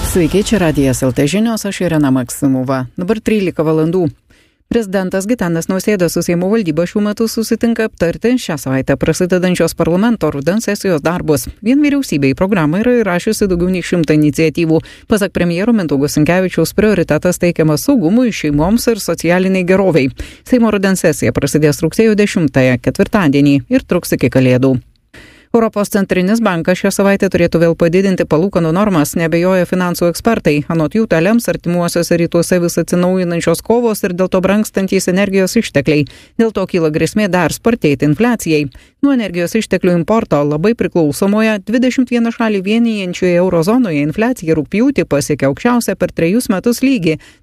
Sveiki, čia Radijas LT žinios, aš Irena Maksimova. Dabar 13 valandų. Prezidentas Gitanas Nausėda su Seimo valdyba šiuo metu susitinka aptarti šią savaitę prasidedančios parlamento rudens sesijos darbus. Vien vyriausybė į programą yra įrašiusi daugiau nei 100 iniciatyvų. Pasak premjero Mindaugo Sinkevičiaus prioritetas teikiamas saugumui, šeimoms ir socialiniai geroviai. Seimo rudens sesija prasidės rugsėjo 10-ąją, ketvirtadienį ir truks iki Kalėdų. Europos centrinis bankas šią savaitę turėtų vėl padidinti palūkanų normas, neabejoja finansų ekspertai. Anot jų lems artimuosiuose rytuose vis atsinaujinančios kovos ir dėl to brangstantys energijos ištekliai. Dėl to kyla grėsmė dar spartėti infliacijai. Nuo energijos išteklių importo labai priklausomoje 21 šalį vienijančioje eurozonoje infliacija rugpjūtį pasiekė aukščiausią per 3 metus lygį -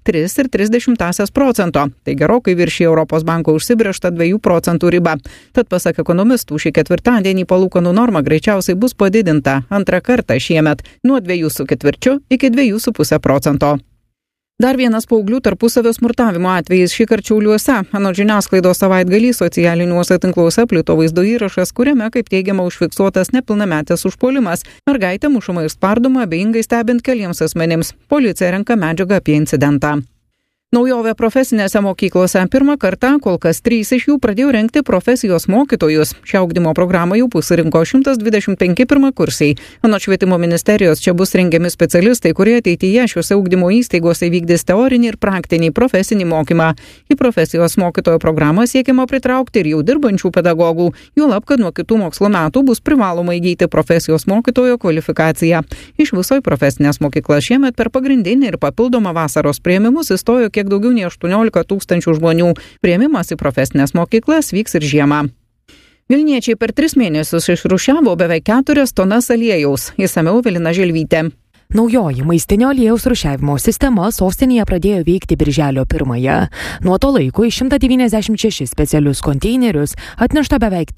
3,3%. Tai gerokai viršija Europos banko užsibrėžtą 2 procentų ribą. Tad pasak ekonomistų šį ketvirtadienį palūkanų norma greičiausiai bus padidinta antrą kartą šiemet nuo 2,25 iki 2,5 procento. Dar vienas paauglių tarpusavio smurtavimo atvejis šįkart Šiauliuose. Anot žiniasklaidos savaitgalį socialiniuose tinkluose plito vaizdo įrašas, kuriame, kaip teigiama, užfiksuotas nepilnametės užpuolimas. Mergaitė mušama ir spardoma, abejingai stebint keliems asmenims. Policija renka medžiagą apie incidentą. Naujovė profesinėse mokyklose. Pirmą kartą, kol kas 3 iš jų pradėjo rengti profesijos mokytojus. Šią ugdymo programą jau pasirinko 125 pirmakursiai. Anot švietimo ministerijos čia bus rengiami specialistai, kurie ateityje šiuose ugdymo įstaigose vykdys teorinį ir praktinį profesinį mokymą. Į profesijos mokytojo programą siekiama pritraukti ir jau dirbančių pedagogų. Juolab, kad nuo kitų mokslo metų bus privaloma įgyti profesijos mokytojo kvalifikaciją. Iš viso į profesinės mokyklas šiemet per pagrindinį ir papildomą vasaros priėmimus įstojo kiek daugiau nei 18 tūkstančių žmonių. Priėmimas į profesinės mokyklas vyks ir žiemą. Vilniečiai per 3 mėnesius išrūšiavo beveik 4 tonas aliejaus. Išsamiau Evelina Želvytė. Naujoji maistinio aliejaus rūšiavimo sistema sostinėje pradėjo veikti birželio 1. Nuo to laiko į 196 specialius konteinerius atnešta beveik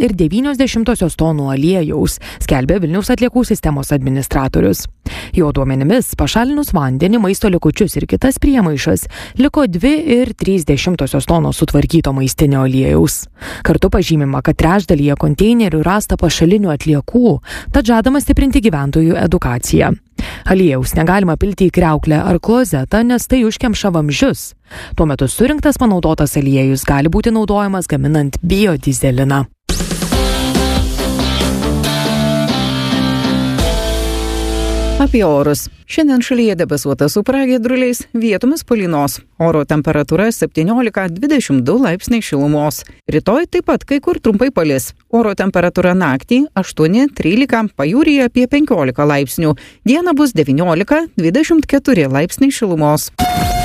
3,9 tonų aliejaus, skelbė Vilniaus atliekų sistemos administratorius. Jo duomenimis, pašalinus vandenį, maisto likučius ir kitas priemaišas, liko 2,3 tonos sutvarkyto maistinio aliejaus. Kartu pažymima, kad trečdalyje konteinerių rasta pašalinių atliekų, tad žadama stiprinti gyventojų edukaciją. Aliejaus negalima pilti į kriauklę ar klozetą, nes tai užkemša vamzdžius. Tuo metu surinktas panaudotas aliejus gali būti naudojamas gaminant biodizeliną. Apie orus. Šiandien šalyje debesuota su pragiedruliais, vietomis palynos. Oro temperatūra 17-22 laipsniai šilumos. Rytoj taip pat kai kur trumpai palis. Oro temperatūra naktį 8-13, pajūryje apie 15 laipsnių. Dieną bus 19-24 laipsniai šilumos.